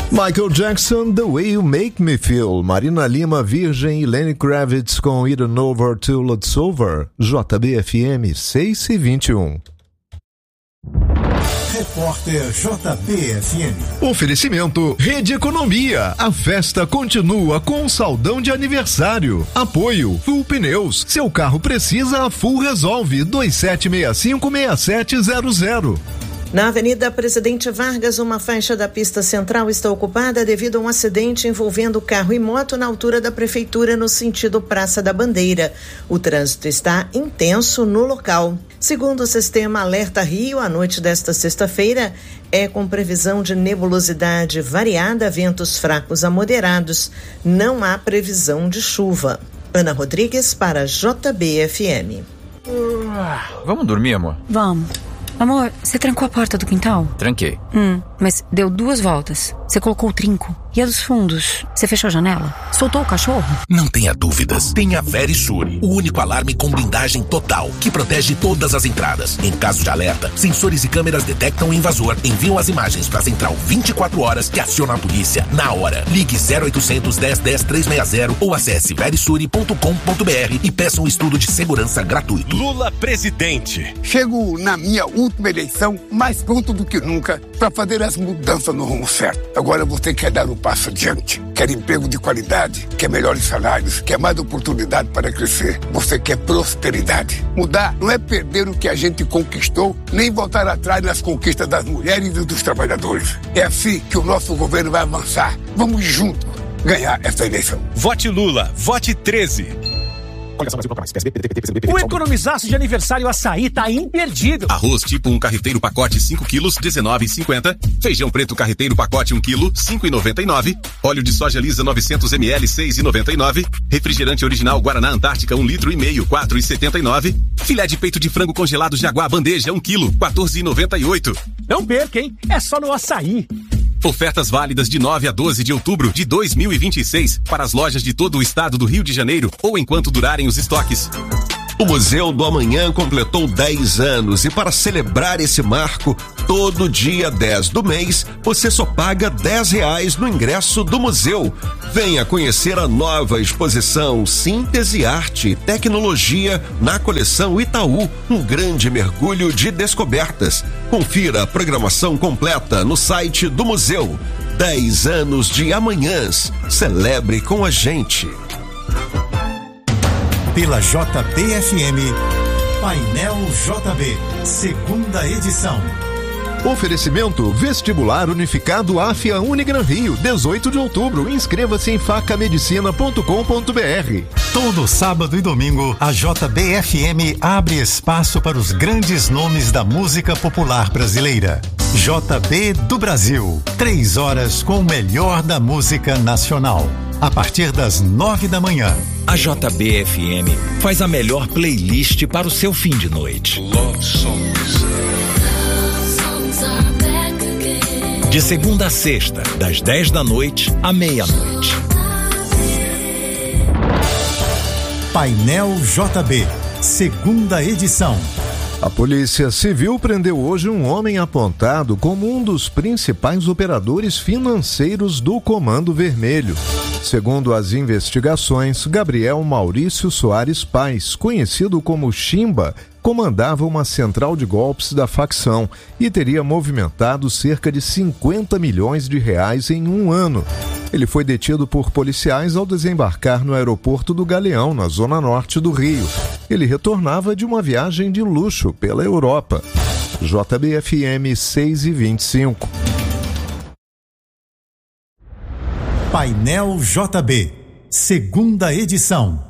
Michael Jackson, The Way You Make Me Feel. Marina Lima, Virgem e Lenny Kravitz com It Over Till It's Over. JBFM 6:21. Repórter JBFM. Oferecimento Rede Economia. A festa continua com um saldão de aniversário. Apoio Full Pneus. Seu carro precisa, a Full resolve. 2765-6700. Na Avenida Presidente Vargas, uma faixa da pista central está ocupada devido a um acidente envolvendo carro e moto na altura da prefeitura no sentido Praça da Bandeira. O trânsito está intenso no local. Segundo o sistema Alerta Rio, a noite desta sexta-feira é com previsão de nebulosidade variada, ventos fracos a moderados. Não há previsão de chuva. Ana Rodrigues para JBFM. Vamos dormir, amor? Vamos. Amor, você trancou a porta do quintal? Tranquei. Mas deu 2 voltas. Você colocou o trinco. E a dos fundos? Você fechou a janela? Soltou o cachorro? Não tenha dúvidas. Tem a Verisure, o único alarme com blindagem total, que protege todas as entradas. Em caso de alerta, sensores e câmeras detectam o invasor, enviam as imagens para a central 24 horas que aciona a polícia na hora. Ligue 0800 10 10 360 ou acesse verisure.com.br e peça um estudo de segurança gratuito. Lula presidente. Chego na minha última eleição mais pronto do que nunca para fazer as mudanças no rumo certo. Agora você quer dar um passo adiante, quer emprego de qualidade, quer melhores salários, quer mais oportunidade para crescer. Você quer prosperidade. Mudar não é perder o que a gente conquistou, nem voltar atrás nas conquistas das mulheres e dos trabalhadores. É assim que o nosso governo vai avançar. Vamos juntos ganhar essa eleição. Vote Lula, vote 13. O economizaço de aniversário Açaí tá imperdível. Arroz tipo 1 carreteiro pacote 5 quilos, R$19,50. Feijão preto carreteiro pacote 1 quilo, R$5,99. Óleo de soja lisa 900 ml, R$6,99. Refrigerante original Guaraná Antártica 1,5 litro, R$4,79. Filé de peito de frango congelado Jaguar bandeja 1 quilo, R$14,98. Não perca, hein? É só no Açaí. Ofertas válidas de 9 a 12 de outubro de 2026 para as lojas de todo o estado do Rio de Janeiro ou enquanto durarem os estoques. O Museu do Amanhã completou 10 anos e para celebrar esse marco, todo dia 10 do mês, você só paga R$10 no ingresso do museu. Venha conhecer a nova exposição Síntese, Arte e Tecnologia na coleção Itaú, um grande mergulho de descobertas. Confira a programação completa no site do museu. 10 anos de amanhãs. Celebre com a gente. Pela JBFM, Painel JB, segunda edição. Oferecimento Vestibular Unificado AFIA Unigran Rio, 18 de outubro. Inscreva-se em facamedicina.com.br. Todo sábado e domingo, a JBFM abre espaço para os grandes nomes da música popular brasileira. JB do Brasil, 3 horas com o melhor da música nacional. A partir das 9 da manhã. A JBFM faz a melhor playlist para o seu fim de noite. De segunda a sexta, das 10 da noite à meia-noite. Painel JB, segunda edição. A Polícia Civil prendeu hoje um homem apontado como um dos principais operadores financeiros do Comando Vermelho. Segundo as investigações, Gabriel Maurício Soares Paz, conhecido como Chimba, comandava uma central de golpes da facção e teria movimentado cerca de R$50 milhões em um ano. Ele foi detido por policiais ao desembarcar no aeroporto do Galeão, na zona norte do Rio. Ele retornava de uma viagem de luxo pela Europa. JBFM 6:25. Painel JB, segunda edição.